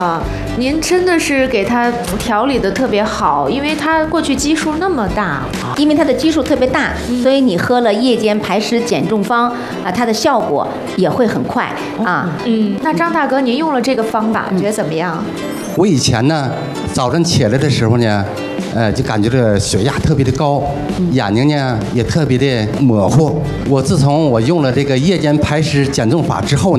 啊，您真的是给他调理的特别好，因为他过去基数那么大， 因为它的基数特别大，所以你喝了夜间排湿减重方啊，它的效果也会很快啊。 那张大哥，您用了这个方法，觉得怎么样？ 我以前呢，早晨起来的时候呢，就感觉这血压特别的高，眼睛呢也特别的模糊。我自从我用了这个夜间排湿减重法之后呢。